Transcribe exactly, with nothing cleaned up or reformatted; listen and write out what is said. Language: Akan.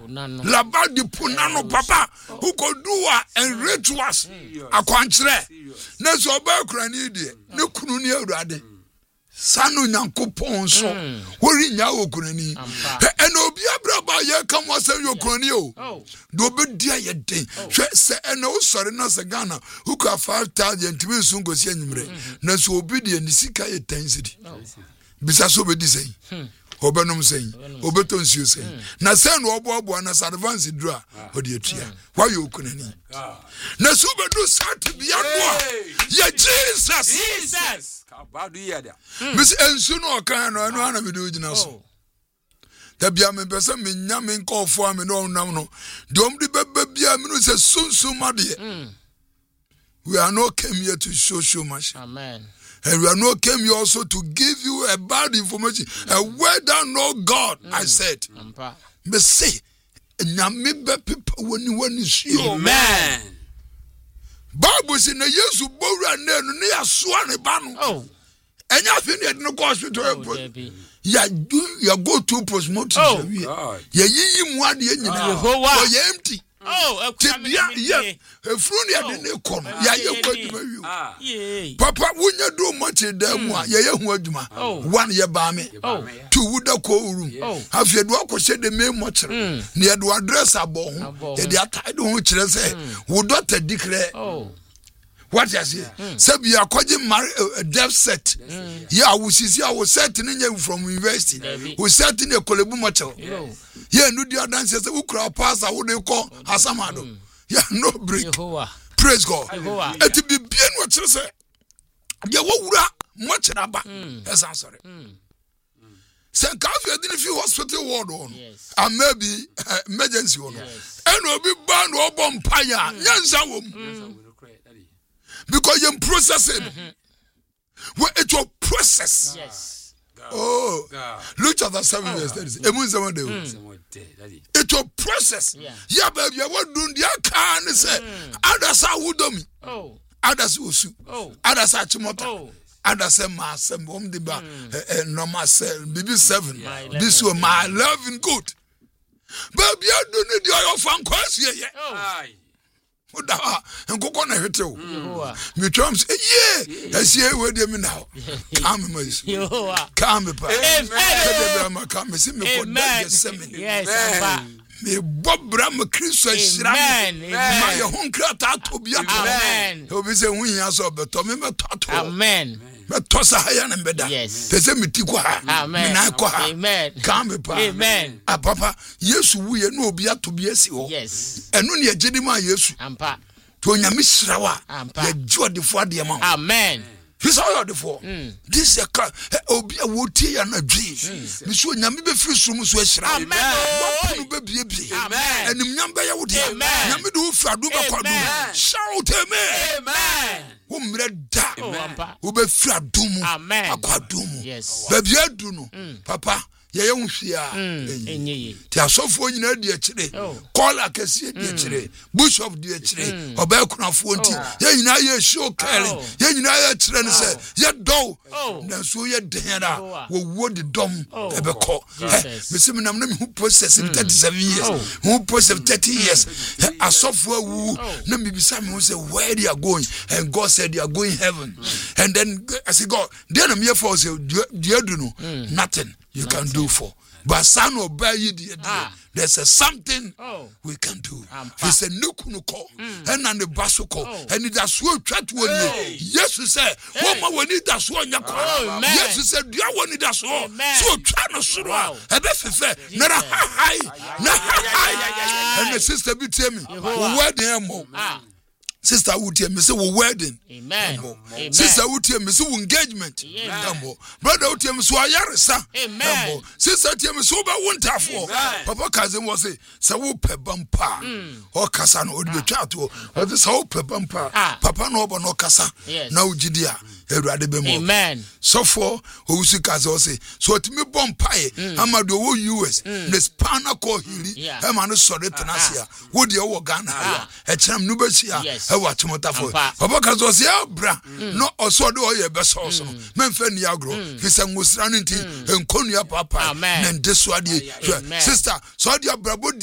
Laba di punano papa who could do and rituals a quantre. Neso ba krani die ne kunu ne awurade. Sanu nyankopon so hori nya okunani eno obi abraba ye kam wase yokunani o do obedi ayede hwe se eno usore na se Ghana who ka five thousand timi sun gosi anyimre na so obi de ni sika ye ten cedi bisa so obedi sei obenom sei obeton siu sei na se no obo obo na advance dura odi atua why yokunani na so obedu sat bia no ye Jesus Jesus About the year. Miss Ensuno can no no be do jinaso. Tabia me pesa me nya me nko fo me no nam no. Dom de beba bia me no se sunsun made. We are not came here to show show much. Amen. And we are not came here also to give you a bad information. A word that no God, mm. I said. Me say nyame be people when you when you see. Amen. Bible say na Yesu bowra na no ne yasoa ne ba no. Oh. Enya fi ne no go hospital. Oh, ya do ya go to postmortem. Oh, ya yiyi mu ade nyina. Oh, ya empty. Oh, tibia ya efru ne ade ne kono. Ya ye kwa adwuma wi. Ah. Papa wonya do mo che da mu a ya ye hu adwuma. One ye ba me. Two wuda ko room. Afia do akose de me mo kire. Ne ye do address abo ho. Ye de atade ho kire se wo doctor declare. Oh. What you say? Sabi akwaje a death set. Yeah, we see I was set in from university. We set in a kolebu motel. Yeah, no the dance say ukra pass what they call Asamado. Yeah, no break. Praise God. Et be bien what you say. Yeah, what wura much raba. Yes, I'm sorry. Say if didn't feel hospital ward on. And maybe emergency one. And will be banned or bompire. Yansa wom. Because you process it. Mm-hmm. Well, it's your process. Yes. Oh, look at the seven years. That is. It's your process. Yeah, yeah baby. What do the car and say? Others are woodomi. Oh. Others usu. Oh. Others are chimoto. Oh. Others say my some home the bar. Normal cell. Baby seven. This was my loving good. Baby, I don't need your fan question yet. Oh. Oda en kokko na hwete o me twam say yeah as here we dey me now come me come pa amen me come see me for that seven yes papa me bobra me Kristo ashira me ma ye ho nkrata to bia to amen obi say hu hia so beto me beto to amen me to sa haya na mbeda pese me ti kwa ha me na kwa ha amen come pa amen ah papa Yesu wu ye no obi ato bi asi ho yes enu ne agedi ma Yesu ampa to nyame sirawa ye jodefo ade ma amen This all the for. This is a obi a wotie ya na dwi. Me so nyame be firi sum so ahira. Amen. Wapo be bie. Amen. Enim nyam be ya wodi. Nyame do fira do be kwadu. Shout amen. Amen. Wo mre da. Wo be fira do mu. Akwadu mu. Yes. Ba bia du no. Papa ye ye hwia enye ti asofo nyina di akire call akese di akire bishop di akire oba kunafo nti ye nyina ye show kele ye nyina ye akire ne se ye do na so ye denra wo wo di dom ebeko me se menam na me hu process thirty-seven years hu process thirty years asofo awu na me bisa me say where they are going and God said they are going heaven and then I say God then me for say do do no nothing you can do for but son obey you there's a something oh. we can do it's a nukunuko and an the basuko and it has so chat when yes you say what more we need that so nyakwa yes you said you want that so so try no so e be fefe na hi na hi and the sister be tell me wedding am Sister Utie, me say we wedding. Amen. Amen. Sister Utie, me say we engagement. Amen. Brother Utie, me say ayaresa. Amen. Sister Utie, me say we wonderful. Papa Kazem was say, say we pe bampa. O kasa no odi betwa to. O say we pe bampa. Papa no obo no kasa. Na ujidia. Erade be mo. Amen. So for Owusu Kaza say, so it me bompae. Amado wo U S. The spana ko hili. E ma no sore tenasia. Wo de wo Ghana ya. E kyerem no besia. E wa chimotafo. Papa Kaza say abra. No oso de o ye beso so. Memfa ni agro. Fisa ngusra nti enkonu ya papa. Na ndeso ade. Sister, so de abrabo